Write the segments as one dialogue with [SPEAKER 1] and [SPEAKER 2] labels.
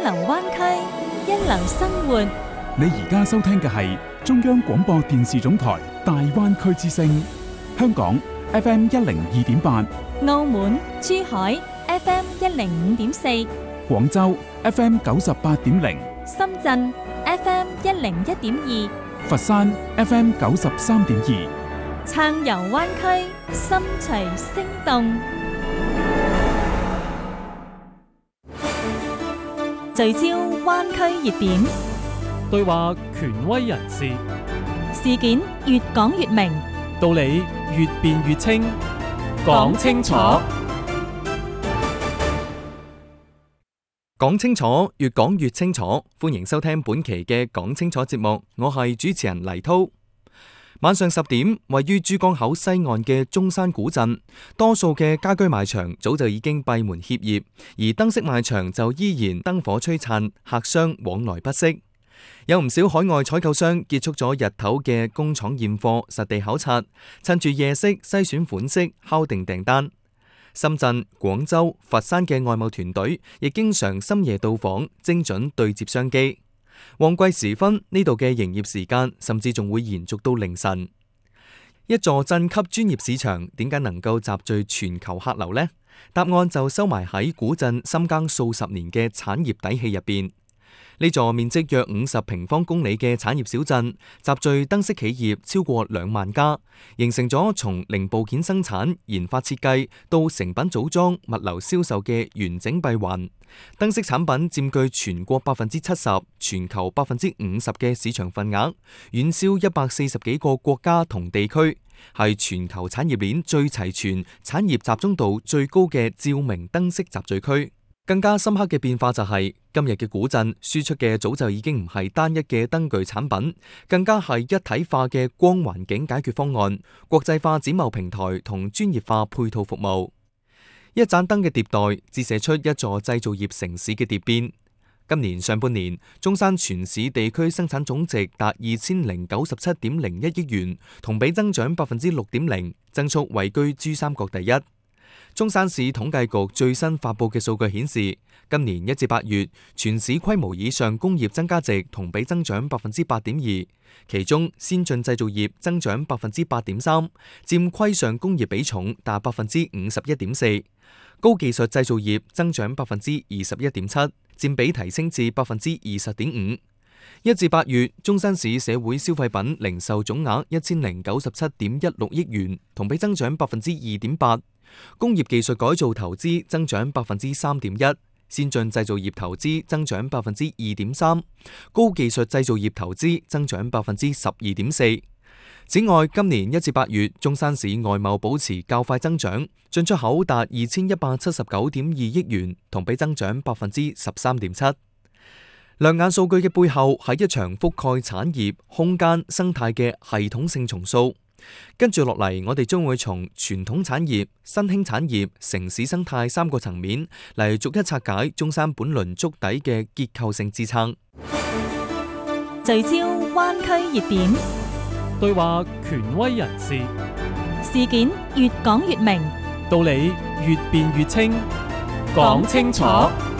[SPEAKER 1] 流灣區，一流生活。
[SPEAKER 2] 你而家收聽嘅係中央廣播電視總台大灣區之聲，香港 FM 102.8，
[SPEAKER 1] 澳門、珠海 FM 105.4，
[SPEAKER 2] 廣州 FM 98.0，
[SPEAKER 1] 深圳 FM 101.2，
[SPEAKER 2] 佛山 FM 93.2，
[SPEAKER 1] 暢遊灣區，心隨聲動。聚焦灣區熱點，
[SPEAKER 3] 對話權威人士，
[SPEAKER 1] 事件越講越明，
[SPEAKER 3] 道理越辯越清，講清楚。講清楚，越講越清楚。歡迎收聽本期嘅講清楚節目，我係主持人黎濤。晚上10點，位於珠江口西岸嘅中山古鎮，多數嘅家居賣場早就已經閉門歇業，而燈飾賣場就依然燈火璀璨，客商往來不息。有唔少海外採購商結束咗日頭嘅工廠驗貨、實地考察，趁住夜色篩選款式，敲定訂單。深圳、廣州、佛山嘅外貿團隊亦經常深夜到訪，精準對接商機。旺季時分，呢度嘅營業時間甚至仲會延續到凌晨。一座鎮級專業市場點解能夠集聚全球客流呢？答案就收埋喺古鎮深耕數十年嘅產業底氣入邊。呢座面積約50平方公里嘅產業小鎮，集聚燈飾企業超過2萬家，形成咗從零部件生產、研發設計到成品組裝、物流銷售嘅完整閉環。燈飾產品佔據全國70%、全球50%嘅市場份額，遠銷140幾個國家同地區，係全球產業鏈最齊全、產業集中度最高嘅照明燈飾集聚區。更加深刻嘅變化就係今日嘅古鎮輸出嘅早就已經唔係單一嘅燈具產品，更加係一體化嘅光環境解決方案、國際化展貿平台同專業化配套服務。一盞燈嘅迭代，折射出一座製造業城市嘅蝶變。今年上半年，中山全市地區生產總值達2097.01億元，同比增長6.0%，增速位居珠三角第一。中山市統計局最新發佈嘅數據顯示，今年1至8月，全市規模以上工業增加值同比增長8.2%，其中先進製造業增長8.3%，佔規上工業比重達51.4%，高技術製造業增長21.7%，佔比提升至20.5%。1至8月，中山市社會消費品零售總額1097.16億元，同比增長2.8%。工業技術改造投資增長3.1%，先進製造業投資增長2.3%，高技術製造業投資增長12.4%。此外，今年1至8月，中山市外貿保持較快增長，進出口達2179.2億元，同比增長13.7%。亮眼數據嘅背後係一場覆蓋產業、空間、生態嘅系統性重塑。跟住落嚟，我哋將會從傳統產業、新興產業、城市生態3個層面嚟逐一拆解中山本輪築底嘅結構性支撐。
[SPEAKER 1] 聚焦灣區熱點，
[SPEAKER 3] 對話權威人士，
[SPEAKER 1] 事件越講越明，
[SPEAKER 3] 道理越辯越清，講清楚。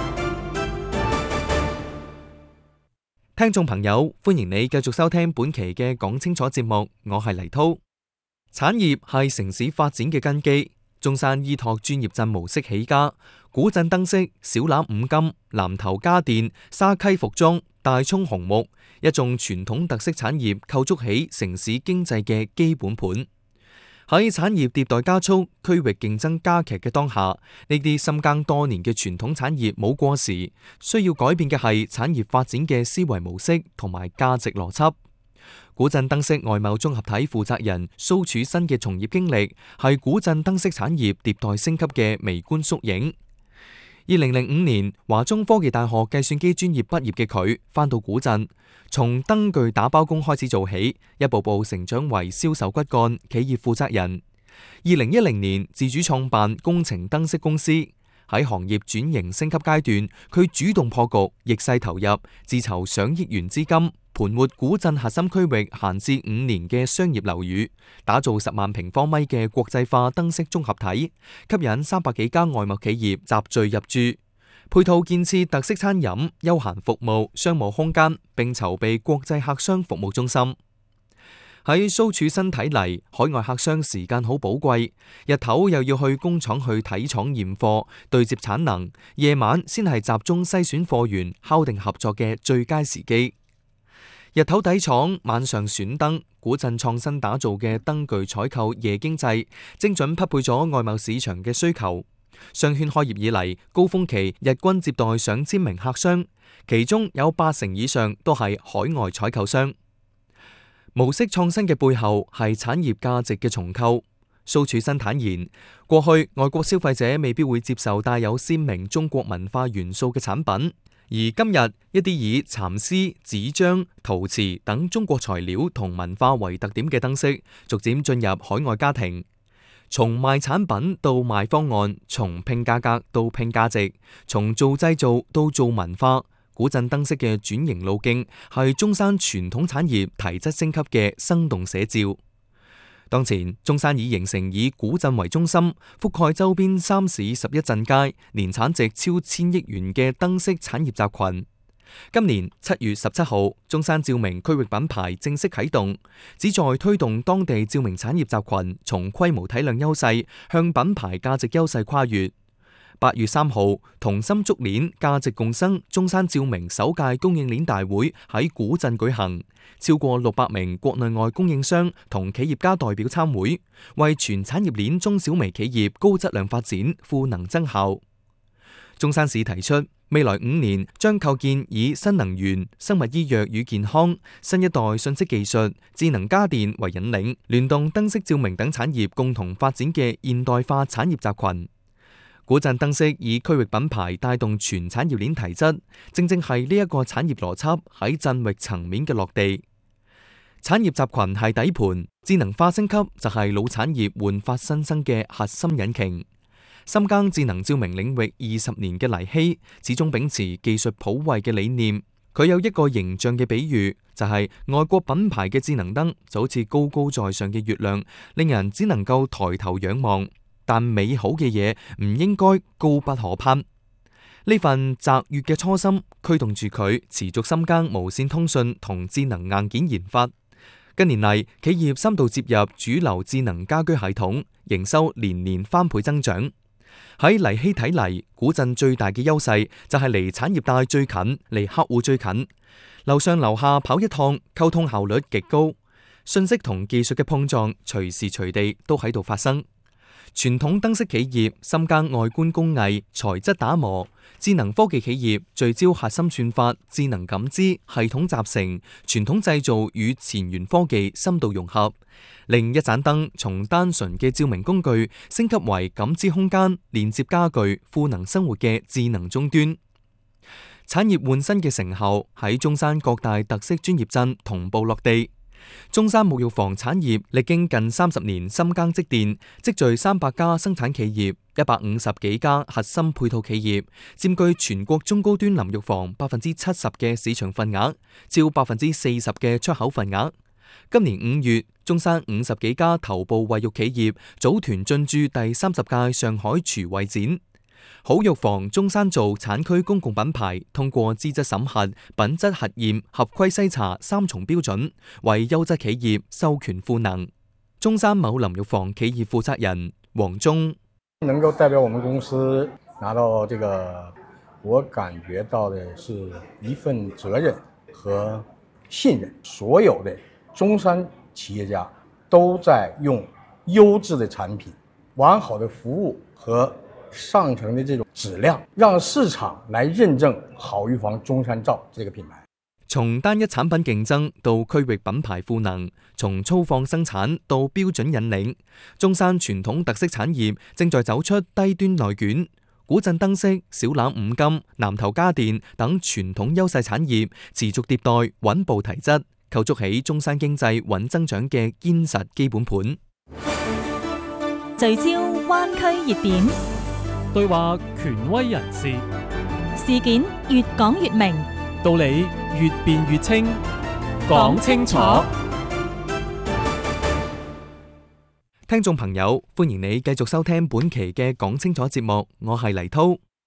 [SPEAKER 3] 聽眾朋友，歡迎你繼續收聽本期嘅講清楚節目，我係黎濤。產業係城市發展嘅根基，中山依託專業鎮模式起家，古鎮燈飾、小欖五金、南頭家電、沙溪服裝、大涌紅木，一眾傳統特色產業構築起城市經濟嘅基本盤。喺產業迭代加速、區域競爭加劇嘅當下，呢啲深耕多年嘅傳統產業冇過時，需要改變嘅係產業發展嘅思維模式同埋價值邏輯。古鎮燈飾外貿綜合體負責人蘇柱新嘅從業經歷，係古鎮燈飾產業迭代升級嘅微觀縮影。2005年，華中科技大學計算機專業畢業嘅佢，返到古鎮，從燈具打包工開始做起，一步步成長為銷售骨幹、企業負責人。2010年，自主創辦工程燈飾公司。喺行業轉型升級階段，佢主動破局，逆勢投入，自籌上億元資金，盤活古鎮核心區域閒置5年嘅商業樓宇，打造10萬平方米嘅國際化燈飾綜合體，吸引300幾家外貿企業集聚入駐。 配套建設特色餐飲、休閒服務、商務空間，並籌備國際客商服務中心。喺蘇儲新睇嚟，海外客商時間好寶貴，日頭又要去工廠去睇廠驗貨、對接產能，夜晚先係集中篩選貨源、敲定合作嘅最佳時機。日頭睇廠，晚上選燈，古鎮創新打造嘅燈具採購夜經濟，精準匹配咗外貿市場嘅需求。商圈開業以嚟，高峰期日均接待上千名客商，其中有80%以上都係海外採購商。模式創新嘅背後係產業價值嘅重構。蘇儲新坦言，過去外國消費者未必會接受帶有鮮明中國文化元素嘅產品，而今日一啲以蠶絲、紙張、陶瓷等中國材料同文化為特點嘅燈飾，逐漸進入海外家庭。從賣產品到賣方案，從拼價格到拼價值，從做製造到做文化，古鎮燈飾嘅轉型路徑係中山傳統產業提質升級嘅生動寫照。當前，中山已形成以古鎮為中心，覆蓋周邊3市11鎮街，年產值超1000億元嘅燈飾產業集群。今年7月17號，中山照明區域品牌正式啟動，旨在推動當地照明產業集群從規模體量優勢向品牌價值優勢跨越。8月3號，同心燭鏈價值共生中山照明首屆供應鏈大會喺古鎮舉行，超過600名國內外供應商同企業家代表參會，為全產業鏈中小微企業高質量發展賦能增效。中山市提出，未來5年將構建以新能源、生物醫藥與健康、新一代信息技術、智能家電為引領，聯動燈飾照明等產業共同發展嘅現代化產業集群。古鎮燈飾以區域品牌帶動全產業鏈提質，正正係呢一個產業邏輯喺鎮域層面嘅落地。產業集群係底盤，智能化升級就係老產業煥發新生嘅核心引擎。深耕智能照明領域20年嘅黎希，始終秉持技術普惠嘅理念。佢有一個形象嘅比喻，就係外國品牌嘅智能燈就好似高高在上嘅月亮，令人只能夠抬頭仰望。但美好嘅嘢唔應該高不可攀。呢份澤粵嘅初心驅動住佢持續深耕無線通訊同智能硬件研發。近年嚟，企業深度接入主流智能家居系統，營收年年翻倍增長。喺黎希睇嚟，古鎮最大嘅優勢就係離產業帶最近，離客戶最近，樓上樓下跑一趟，溝通效率極高，信息同技術嘅碰撞隨時隨地都喺度發生。傳統燈飾企業深耕外觀工藝、材質打磨；智能科技企業聚焦核心算法、智能感知、系統集成；傳統製造與前沿科技深度融合，令一盞燈從單純嘅照明工具升級為感知空間、連接家具、賦能生活嘅智能終端。產業換新嘅成效喺中山各大特色專業鎮同步落地。中山沐浴房產業歷經近30年深耕積澱，積聚300家生產企業、150幾家核心配套企業，佔據全國中高端淋浴房70%嘅市場份額，超40%嘅出口份額。今年5月，中山50幾家頭部衛浴企業組團進駐第30屆上海廚衛展。好浴房中山造產區公共品牌通過資質審核、品質核驗、合規篩查3重標準，為優質企業授權賦能。中山某淋浴房企業負責人黃忠，
[SPEAKER 4] 能夠代表我們公司拿到這個，我感覺到的是一份責任和信任。所有的中山企業家都在用優質的產品、完好的服務和上乘的這種質量，讓市場來認證好浴房中山造這個品牌。
[SPEAKER 3] 從單一產品競爭到區域品牌賦能，從粗放生產到標準引領，中山傳統特色產業正在走出低端內卷。古鎮燈飾、小欖五金、南頭家電等傳統優勢產業持續迭代，穩步提質，構築起中山經濟穩增長嘅堅實基本盤。
[SPEAKER 1] 聚焦灣區熱點，
[SPEAKER 5] 對話權威人士，
[SPEAKER 1] 事件越講越明，
[SPEAKER 5] 道理越辯越清，講清楚。
[SPEAKER 3] 聽眾朋友，歡迎你繼續收聽本期嘅講清楚節目，我係黎濤。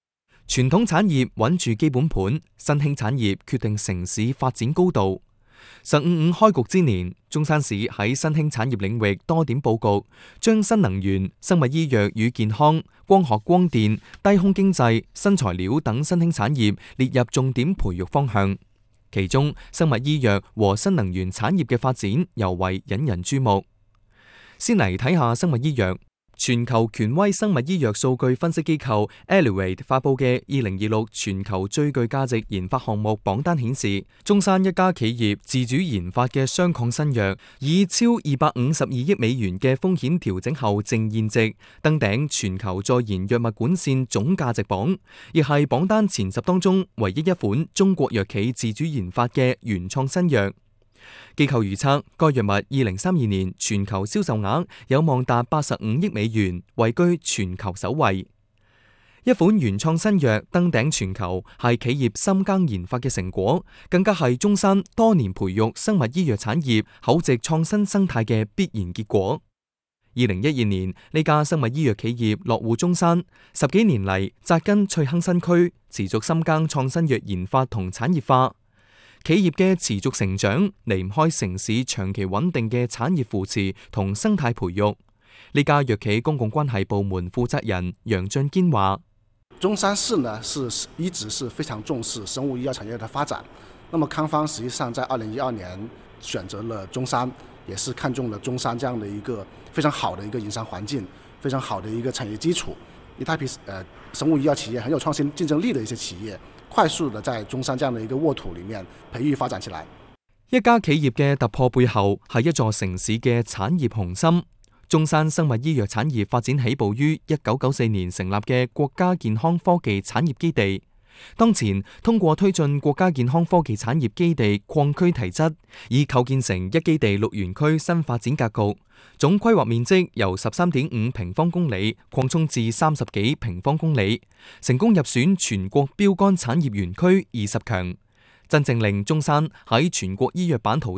[SPEAKER 3] 傳統產業穩住基本盤，新興產業決定城市發展高度。15.5開局之年，中山市喺新興產業領域多點佈局，將新能源、生物醫藥與健康、光學光電、低空經濟、新材料等新興產業列入重點培育方向。其中，生物醫藥和新能源產業嘅發展尤為引人注目。先嚟睇下生物醫藥。全球權威生物醫藥數據分析機構 Elevate 發佈嘅2026全球最具價值研發項目榜單顯示，中山一家企業自主研發嘅雙抗新藥，以超252億美元嘅風險調整後淨現值登頂全球在研藥物管線總價值榜，亦係榜單前10當中唯一一款中國藥企自主研發嘅原創新藥。機構預測，該藥物2032年全球銷售額有望達85億美元，位居全球首位。一款原創新藥登頂全球，係企業深耕研發嘅成果，更加係中山多年培育生物醫藥產業厚植創新生態嘅必然結果。2012年，呢家生物醫藥企業落戶中山，10幾年嚟扎根翠亨新區，持續深耕創新藥研發同產業化。企業嘅持續成長離唔開城市長期穩定嘅產業扶持同生態培育。呢家藥企公共關係部門負責人楊俊堅話：
[SPEAKER 6] 中山市呢一直是非常重視生物醫藥產業的發展。那麼康方實際上在2012年選擇了中山，也是看中了中山這樣的一個非常好的一個營商環境，非常好的一個產業基礎，一大批生物醫藥企業很有創新競爭力的一些企業，快速地在中山這樣的一個沃土裡面培育發展起來。
[SPEAKER 3] 一家企業嘅突破背後係一座城市嘅產業雄心。中山生物醫藥產業發展起步於1994年成立嘅國家健康科技產業基地。當前通過推進國家健康科技產業基地擴區提質，已構建成一基地6園區新發展格局，總規劃面積由13.5平方公里擴充至30幾平方公里，成功入選全國標杆產業園區20強，真正令中山喺全國醫藥版圖